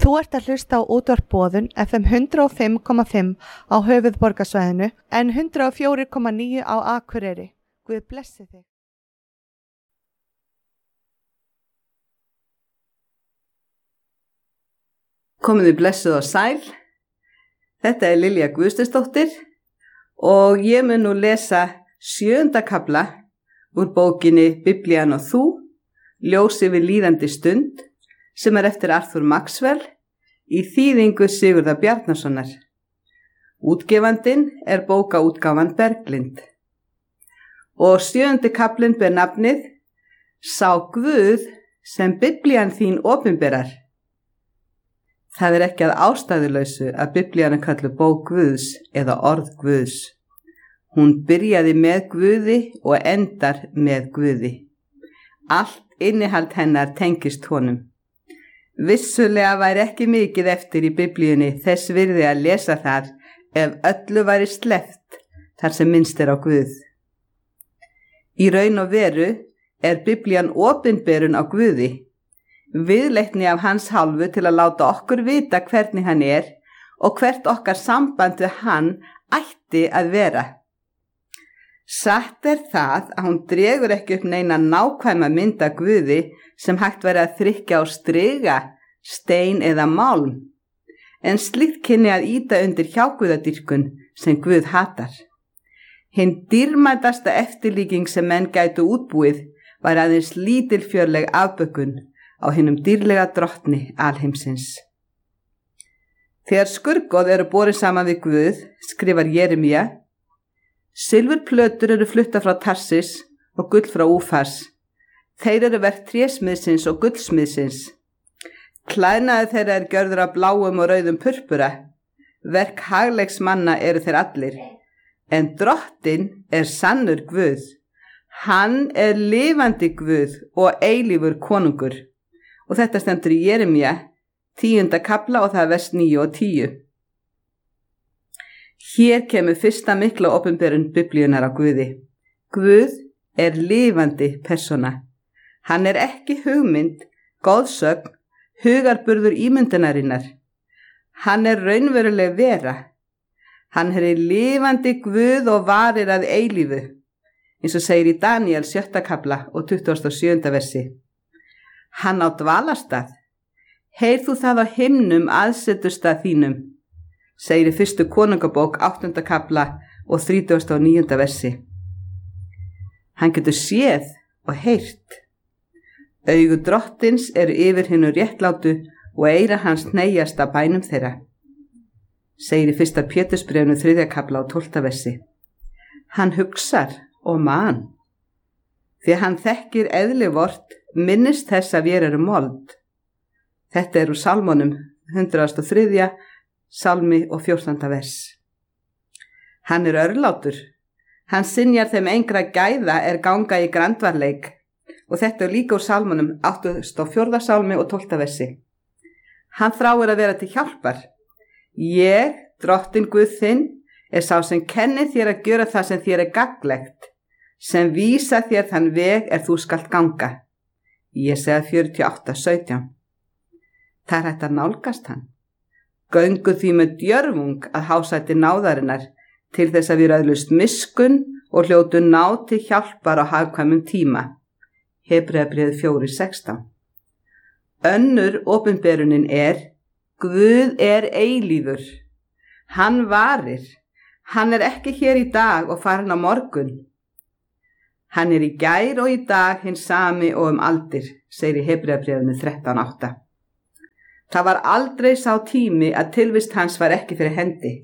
Þú ert að hlusta á útvarp Boðun FM 105,5 á höfuðborgarsvæðinu en 104,9 á Akureyri. Guð blessi þig. Komiði blessuð og sæl. Þetta er Lilja Guðsteinsdóttir og ég mun nú lesa 7. kafla úr bókinni Biblían og þú, ljós yfir líðandi stund, sem er eftir Arthur Maxwell í þýðingu Sigurðar Bjarnasonar. Útgefandinn er bókaútgáfan Berglind. Og 7. kaflinn ber nafnið Sá Guð sem Biblían þín opinberar. Það er ekki að ástæðulausu að Biblían er kölluð bók Guðs eða orð Guðs. Hún byrjaði með Guði og endar með Guði. Allt innihald hennar tengist honum. Vissulega væri ekki mikið eftir í Biblíunni þess virði að lesa þar ef öllu væri sleppt þar sem minnst er á Guð. Í raun og veru er Biblían opinberun á Guði, viðleitni af hans hálfu til að láta okkur vita hvernig hann er og hvert okkar samband við hann ætti að vera. Satt er það að hún dregur ekki upp neina nákvæma mynd af Guði sem hægt væri að þrykkja á striga, stein eða málm, en slíkt kynni að ýta undir hjáguðadýrkun sem Guð hatar. Hinn dýrmætasta eftirlíking sem menn gætu útbúið var aðeins lítilfjörleg afbökun á hinum dýrlega drottni alheimsins. Þegar skurgoð eru borin saman við Guð, skrifar Jeremía, silfurplötur eru fluttar frá Tarsis og gull frá Úfars. Þeir eru verk trésmiðsins og gullsmiðsins. Klæðnaði þeirra er gjörður af bláum og rauðum purpura. Verk hagleiks manna eru þeir allir. En Drottinn er sannur Guð. Hann er lifandi Guð og eilífur konungur. Og þetta stendur í Jeremía, 10. kafla og það er vers 9 og 10. Hér kemur fyrsta mikla opinberun Biblíunar á Guði. Guð er lifandi persóna. Hann er ekki hugmynd, goðsögn, hugarburður ímyndunarinnar. Hann er raunveruleg vera. Hann er lifandi Guð og varir að eilífu, eins og segir í Daniel 7. kafla og 27. versi. Hann á dvalarstað. Heyrð þú það á himnum aðsetturstað þínum, segir í 1. konungabók 8. kafla og 39. versi. Hann getur séð og heyrt. Augu Drottins eru yfir hinu réttlátu og eyra hans hneigjast að bænum þeirra, segir í 1. Pétursbréfinu 3. kafla og 12. versi. Hann hugsar og man, því hann þekkir eðli vort, minnist þess að vér eru mold. Þetta er úr Salmónum 103. salmi og 14. vers. Hann er örlátur. Hann synjar þeim engra gæða er ganga í grandvarleik. Og þetta er líka úr Salmónum 84. salmi og 12. versi. Hann þráir að vera til hjálpar. Ég, Drottinn Guð þinn, er sá sem kennir þér að gjöra það sem þér er gagnlegt, sem vísa þér þann veg er þú skalt ganga. Jesaja 48:17. Það er hægt að nálgast hann. Göngu því með djörfung að hásæti náðarinnar til þess að við öðlust miskunn og hljótu ná til hjálpar á hagkvæmum tíma. Hebreabréfið 4:16. Önnur opinberunin er Guð er eilífur. Hann varir. Hann er ekki hér í dag og farin á morgun. Hann er í gær og í dag hinn sami og aldir, segir í Hebreabréfinu 13:8. Það var aldrei sá tími að tilvist hans var ekki fyrir hendi.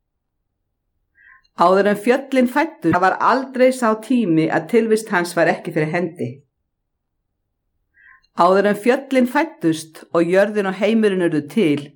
Áður en fjöllin fæddust, það var aldrei sá tími að tilvist hans var ekki fyrir hendi. Áður en fjöllin fæddust og jörðin og heimurinn urðu til,